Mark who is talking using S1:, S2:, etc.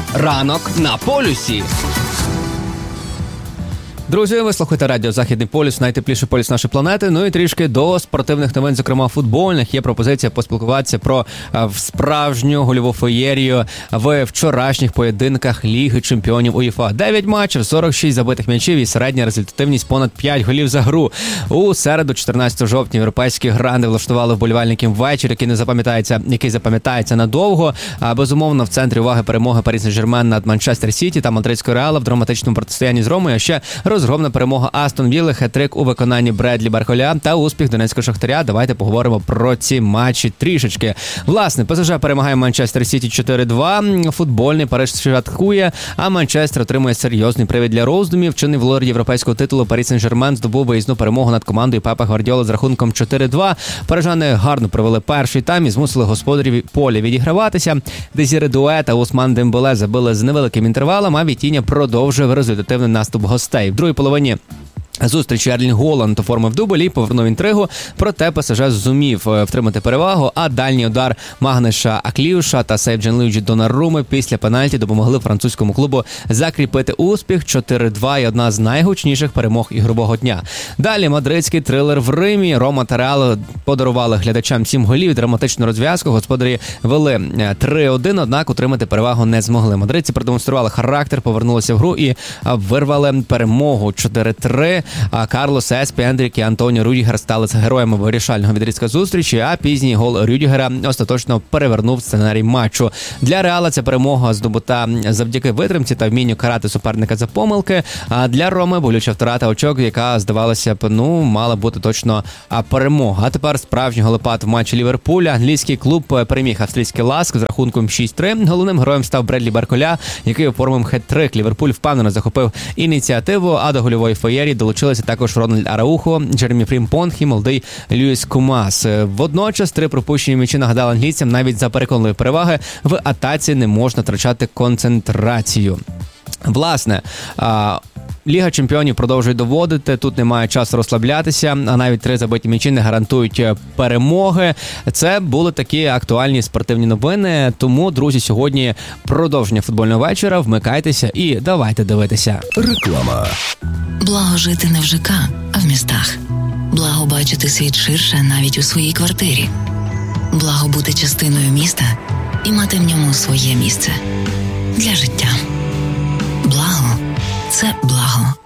S1: Ранок на полюсі. Друзі, ви слухаєте радіо «Західний полюс», найтепліший полюс нашої планети. Ну і трішки до спортивних новин, зокрема футбольних. Є пропозиція поспілкуватися про справжню гольову феєрію в вчорашніх поєдинках Ліги чемпіонів УЄФА. 9 матчів, 46 забитих м'ячів і середня результативність понад 5 голів за гру. У середу, 14 жовтня, європейські гранди влаштували вболівальникам вечір, який запам'ятається надовго. Безумовно, в центрі уваги перемоги Парі Сен-Жермен над Манчестер Сіті та Мадридського Реала в драматичному протистоянні з Ромою, а ще розгромна перемога Астон Вілли, хет-трик у виконанні Бредлі Барколя та успіх Донецького Шахтаря. Давайте поговоримо про ці матчі трішечки. Власне, ПСЖ перемагає Манчестер Сіті 4-2, футбольний Париж святкує, а Манчестер отримує серйозний привід для роздумів. Чинний володар європейського титулу Парі Сен-Жермен здобув виїзну перемогу над командою Пепа Гвардіоли з рахунком 4-2. Парижани гарно провели перший тайм і змусили господарів поля відіграватися. Дезіре Дуе та Усман Дембеле забили з невеликим інтервалом, а Вітіння продовжив результативний наступ гостей. В другій половині зустрічі Ерлінг Голланд оформив дубль і повернув інтригу, проте ПСЖ зумів втримати перевагу, а дальній удар Магнеша Акліуша та сейв Джанлуїджі Донаруми після пенальті допомогли французькому клубу закріпити успіх. 4-2 і одна з найгучніших перемог ігрового дня. Далі мадридський трилер в Римі. Рома та Реал подарували глядачам 7 голів, драматичну розв'язку. Господарі вели 3-1, однак утримати перевагу не змогли. Мадридці продемонстрували характер, повернулися в гру і вирвали перемогу 4-3. А Карлос Еспі, Ендрік і Антоніо Рюдігер стали героями вирішального відрізка зустрічі, а пізній гол Рюдігера остаточно перевернув сценарій матчу. Для Реала ця перемога здобута завдяки витримці та вмінню карати суперника за помилки, а для Роми болюча втрата очок, яка, здавалося б, мала бути точно перемога. А тепер справжній голопад в матчі Ліверпуля. Англійський клуб переміг австрійський Ласк з рахунком 6-3. Головним героєм став Бредлі Барколя, який оформив хет-трик. Ліверпуль впевнено захопив ініціативу, а до гольової феєрії долучилися також Рональд Араухо, Джеремі Фрімпонг і молодий Люїс Кумас. Водночас 3 пропущені м'ячі нагадали англійцям, навіть за переконливої переваги в атаці не можна втрачати концентрацію. Власне, Ліга чемпіонів продовжує доводити, тут немає часу розслаблятися, а навіть 3 забиті м'ячі не гарантують перемоги. Це були такі актуальні спортивні новини, тому, друзі, сьогодні продовження футбольного вечора, вмикайтеся і давайте дивитися.
S2: Реклама.
S3: Благо жити не в ЖК, а в містах. Благо бачити світ ширше навіть у своїй квартирі. Благо бути частиною міста і мати в ньому своє місце для життя. Благо – це благо.